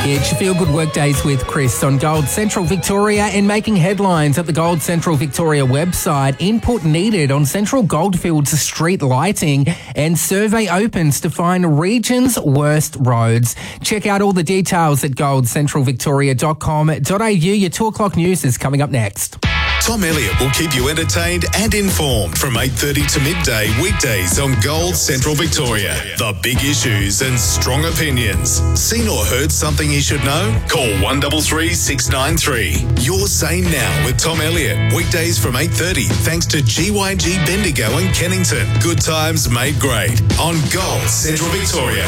It's your Feel Good Workdays with Chris on Gold Central Victoria and making headlines at the Gold Central Victoria website. Input needed on Central Goldfields street lighting and survey opens to find region's worst roads. Check out all the details at goldcentralvictoria.com.au. Your 2 o'clock news is coming up next. Tom Elliott will keep you entertained and informed from 8:30 to midday weekdays on Gold Central Victoria. The big issues and strong opinions. Seen or heard something you should know? Call 133 693. Your Say Now with Tom Elliott. Weekdays from 8:30 thanks to GYG Bendigo and Kennington. Good times made great on Gold Central Victoria.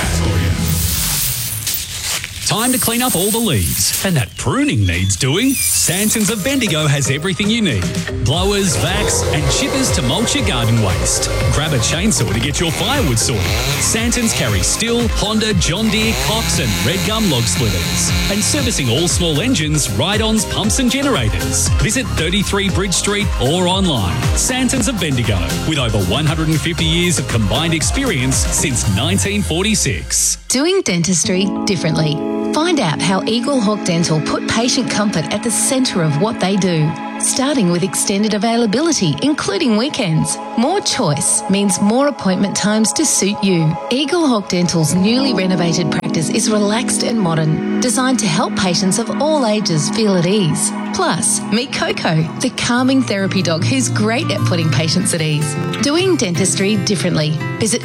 Time to clean up all the leaves. And that pruning needs doing. Santons of Bendigo has everything you need. Blowers, vacs and chippers to mulch your garden waste. Grab a chainsaw to get your firewood sorted. Santons carry Stihl, Honda, John Deere, Cox and Red Gum log splitters. And servicing all small engines, ride-ons, pumps and generators. Visit 33 Bridge Street or online. Santons of Bendigo, with over 150 years of combined experience since 1946. Doing dentistry differently. Find out how Eagle Hawk Dental put patient comfort at the centre of what they do. Starting with extended availability, including weekends. More choice means more appointment times to suit you. Eagle Hawk Dental's newly renovated practice is relaxed and modern, designed to help patients of all ages feel at ease. Plus, meet Coco, the calming therapy dog who's great at putting patients at ease. Doing dentistry differently. Visit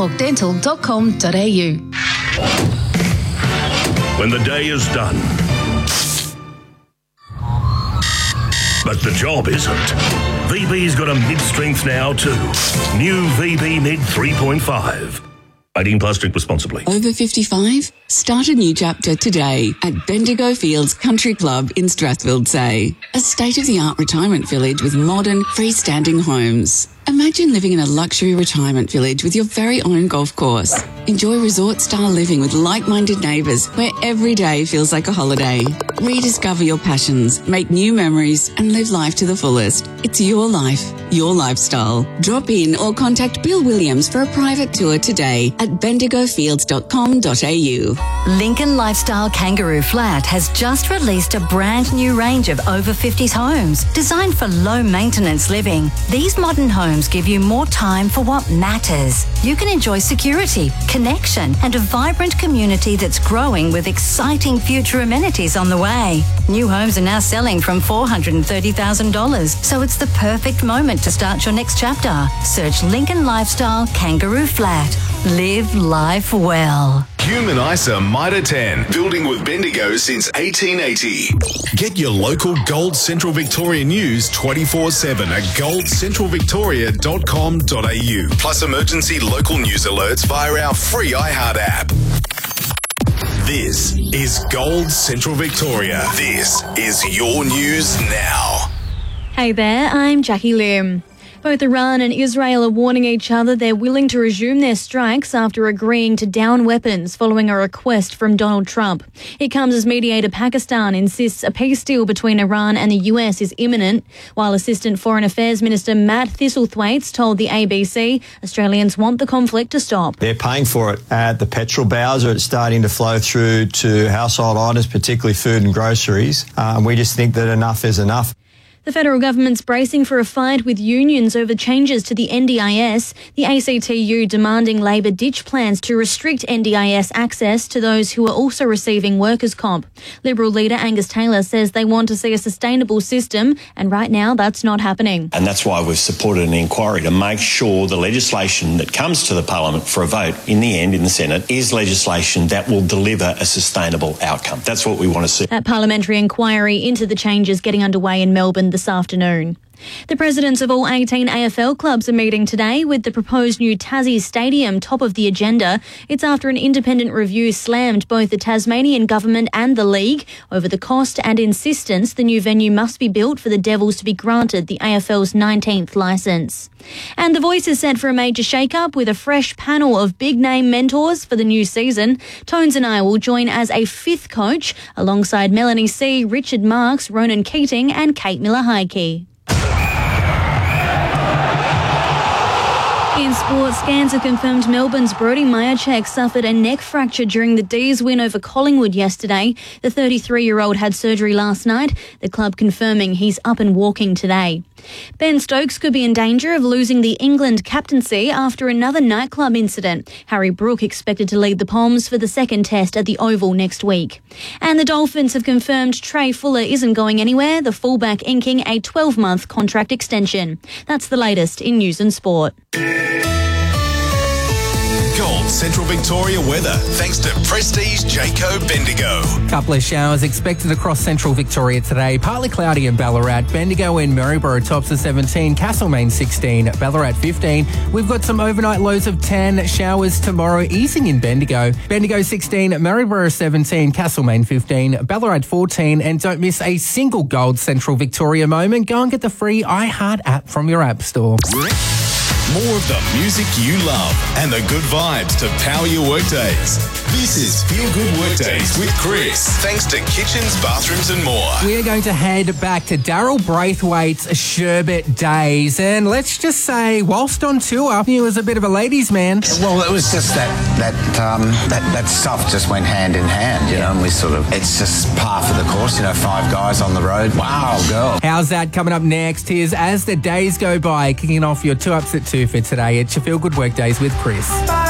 eaglehawkdental.com.au. When the day is done, but the job isn't. VB's got a mid-strength now too. New VB Mid 3.5. 18 plus, drink responsibly. Over 55? Start a new chapter today at Bendigo Fields Country Club in Strathfield Say. A state-of-the-art retirement village with modern, freestanding homes. Imagine living in a luxury retirement village with your very own golf course. Enjoy resort-style living with like-minded neighbours where every day feels like a holiday. Rediscover your passions, make new memories and live life to the fullest. It's your life, your lifestyle. Drop in or contact Bill Williams for a private tour today at bendigofields.com.au. Lincoln Lifestyle Kangaroo Flat has just released a brand new range of over 50s homes designed for low maintenance living. These modern homes give you more time for what matters. You can enjoy security, connection and a vibrant community that's growing with exciting future amenities on the way. New homes are now selling from $430,000, so it's the perfect moment to start your next chapter. Search Lincoln Lifestyle Kangaroo Flat. Live life well. Human ISA Mitre 10, building with Bendigo since 1880. Get your local Gold Central Victoria news 24/7 at goldcentralvictoria.com.au. Plus emergency local news alerts via our free iHeart app. This is Gold Central Victoria. This is your news now. Hey there, I'm Jackie Lim. Both Iran and Israel are warning each other they're willing to resume their strikes after agreeing to down weapons following a request from Donald Trump. It comes as mediator Pakistan insists a peace deal between Iran and the US is imminent, while Assistant Foreign Affairs Minister Matt Thistlethwaite told the ABC Australians want the conflict to stop. They're paying for it. The petrol bowser, it's starting to flow through to household items, particularly food and groceries. We just think that enough is enough. The federal government's bracing for a fight with unions over changes to the NDIS, the ACTU demanding Labor ditch plans to restrict NDIS access to those who are also receiving workers' comp. Liberal leader Angus Taylor says they want to see a sustainable system, and right now that's not happening. And that's why we've supported an inquiry to make sure the legislation that comes to the Parliament for a vote in the end in the Senate is legislation that will deliver a sustainable outcome. That's what we want to see. That parliamentary inquiry into the changes getting underway in Melbourne this afternoon. The presidents of all 18 AFL clubs are meeting today with the proposed new Tassie Stadium top of the agenda. It's after an independent review slammed both the Tasmanian government and the league over the cost and insistence the new venue must be built for the Devils to be granted the AFL's 19th licence. And The Voice is set for a major shake-up with a fresh panel of big-name mentors for the new season. Tones and I will join as a fifth coach alongside Melanie C, Richard Marks, Ronan Keating and Kate Miller-Heidke. In sports, scans have confirmed Melbourne's Brodie Majacek suffered a neck fracture during the D's win over Collingwood yesterday. The 33-year-old had surgery last night, the club confirming he's up and walking today. Ben Stokes could be in danger of losing the England captaincy after another nightclub incident. Harry Brook expected to lead the Poms for the second test at the Oval next week. And the Dolphins have confirmed Trey Fuller isn't going anywhere, the fullback inking a 12-month contract extension. That's the latest in news and sport. Gold Central Victoria weather, thanks to Prestige Jayco Bendigo. Couple of showers expected across Central Victoria today. Partly cloudy in Ballarat. Bendigo and Maryborough tops of 17. Castlemaine 16. Ballarat 15. We've got some overnight lows of 10. Showers tomorrow easing in Bendigo. Bendigo 16. Maryborough 17. Castlemaine 15. Ballarat 14. And don't miss a single Gold Central Victoria moment. Go and get the free iHeart app from your app store. More of the music you love and the good vibes to power your workdays. This is Feel Good Workdays with Chris. Thanks to kitchens, bathrooms and more. We are going to head back to Daryl Braithwaite's Sherbet days. And let's just say, whilst on tour, he was a bit of a ladies' man. Well, it was just that stuff just went hand in hand, you know, and we it's just par for the course, 5 guys on the road. Wow, girl. How's that coming up next? Here's As the Days Go By, kicking off your 2 Ups at 2 for today. It's your Feel Good Workdays with Chris.